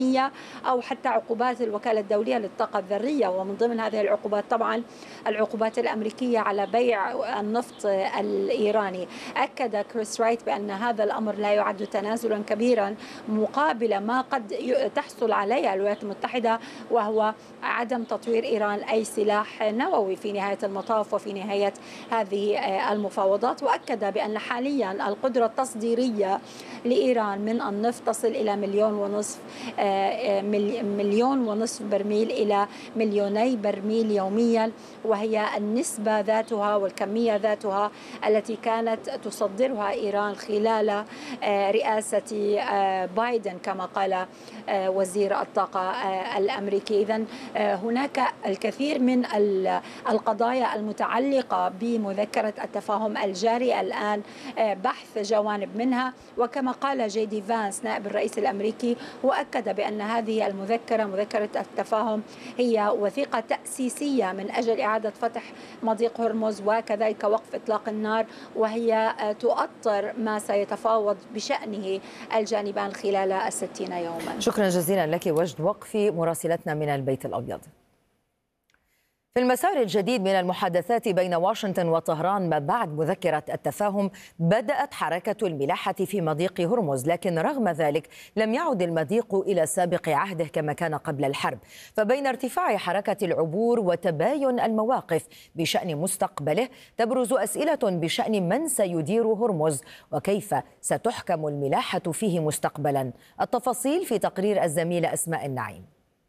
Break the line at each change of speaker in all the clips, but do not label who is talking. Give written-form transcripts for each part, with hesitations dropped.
أو حتى عقوبات الوكالة الدولية للطاقة الذرية، ومن ضمن هذه العقوبات طبعا العقوبات الأمريكية على بيع النفط الإيراني. أكد كريس رايت بأن هذا الأمر لا يعد تنازلا كبيرا مقابل ما قد تحصل عليه الولايات المتحدة، وهو عدم تطوير إيران أي سلاح نووي في نهاية المطاف وفي نهاية هذه المفاوضات. وأكد بأن حاليا القدرة التصديرية لإيران من النفط تصل إلى 1.5 مليون برميل إلى 2 مليون برميل يوميا، وهي النسبة ذاتها والكمية ذاتها التي كانت تصدرها إيران خلال رئاسة بايدن كما قال وزير الطاقة الأمريكي. إذن هناك الكثير من القضايا المتعلقة بمذكرة التفاهم الجاري الآن بحث جوانب منها، وكما قال جي دي فانس نائب الرئيس الأمريكي وأكد بأن هذه المذكرة مذكرة التفاهم هي وثيقة تأسيسية من أجل إعادة فتح مضيق هرمز وكذلك وقف إطلاق النار، وهي تؤطر ما سيتفاوض بشأنه الجانبان خلال 60 يوما.
شكرا جزيلا لك وجد وقفي مراسلتنا من البيت الأبيض. في المسار الجديد من المحادثات بين واشنطن وطهران ما بعد مذكرة التفاهم، بدأت حركة الملاحة في مضيق هرمز، لكن رغم ذلك لم يعد المضيق إلى سابق عهده كما كان قبل الحرب. فبين ارتفاع حركة العبور وتباين المواقف بشأن مستقبله، تبرز أسئلة بشأن من سيدير هرمز وكيف ستحكم الملاحة فيه مستقبلا. التفاصيل في تقرير الزميلة أسماء النعيم.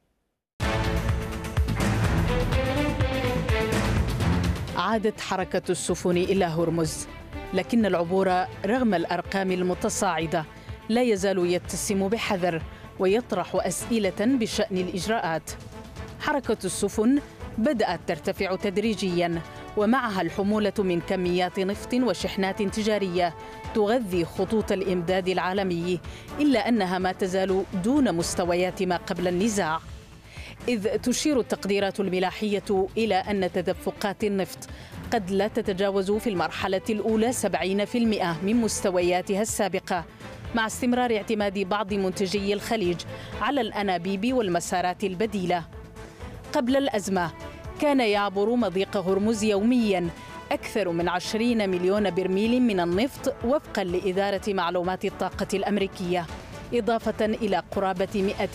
عادت حركة السفن إلى هرمز، لكن العبور رغم الأرقام المتصاعدة لا يزال يتسم بحذر ويطرح أسئلة بشأن الإجراءات. حركة السفن بدأت ترتفع تدريجيا، ومعها الحمولة من كميات نفط وشحنات تجارية تغذي خطوط الإمداد العالمي، إلا أنها ما تزال دون مستويات ما قبل النزاع، إذ تشير التقديرات الملاحية إلى أن تدفقات النفط قد لا تتجاوز في المرحلة الأولى 70% من مستوياتها السابقة، مع استمرار اعتماد بعض منتجي الخليج على الأنابيب والمسارات البديلة. قبل الأزمة كان يعبر مضيق هرمز يومياً أكثر من 20 مليون برميل من النفط وفقاً لإدارة معلومات الطاقة الأمريكية، إضافة إلى قرابة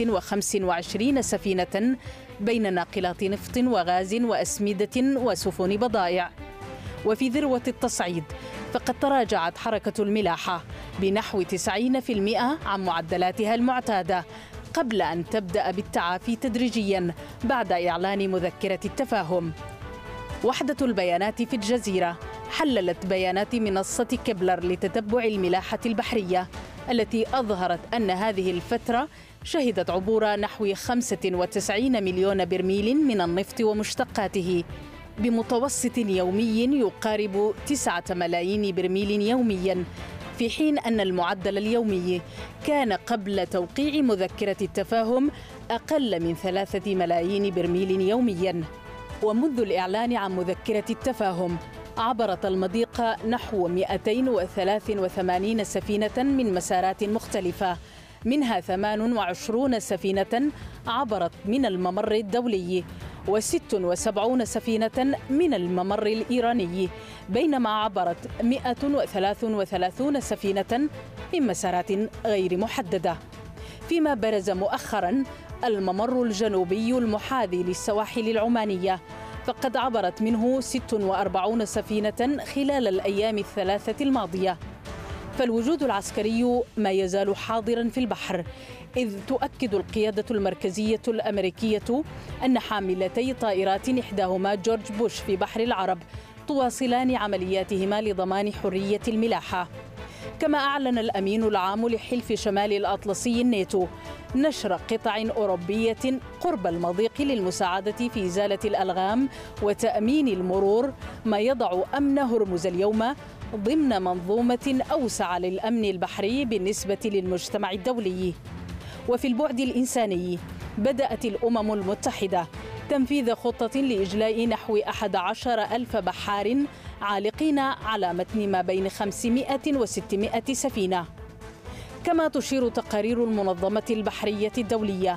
125 سفينة بين ناقلات نفط وغاز وأسمدة وسفن بضائع. وفي ذروة التصعيد فقد تراجعت حركة الملاحة بنحو 90% عن معدلاتها المعتادة، قبل أن تبدأ بالتعافي تدريجيا بعد إعلان مذكرة التفاهم. وحدة البيانات في الجزيرة حللت بيانات منصة كبلر لتتبع الملاحة البحرية التي أظهرت أن هذه الفترة شهدت عبور نحو 95 مليون برميل من النفط ومشتقاته بمتوسط يومي يقارب 9 ملايين برميل يوميا، في حين أن المعدل اليومي كان قبل توقيع مذكرة التفاهم أقل من 3 ملايين برميل يوميا. ومنذ الإعلان عن مذكرة التفاهم عبرت المضيق نحو 283 سفينة من مسارات مختلفة، منها 28 سفينة عبرت من الممر الدولي و76 سفينة من الممر الإيراني، بينما عبرت 133 سفينة من مسارات غير محددة. فيما برز مؤخرا الممر الجنوبي المحاذي للسواحل العمانية، فقد عبرت منه 46 سفينة خلال الأيام الثلاثة الماضية. فالوجود العسكري ما يزال حاضرا في البحر، إذ تؤكد القيادة المركزية الأمريكية أن حاملتي طائرات إحداهما جورج بوش في بحر العرب تواصلان عملياتهما لضمان حرية الملاحة. كما أعلن الأمين العام لحلف شمال الأطلسي الناتو نشر قطع أوروبية قرب المضيق للمساعدة في إزالة الألغام وتأمين المرور، ما يضع أمن هرمز اليوم ضمن منظومة أوسع للأمن البحري بالنسبة للمجتمع الدولي. وفي البعد الإنساني بدأت الأمم المتحدة تنفيذ خطة لإجلاء نحو 11,000 بحار عالقين على متن ما بين 500 و600 سفينة. كما تشير تقارير المنظمة البحرية الدولية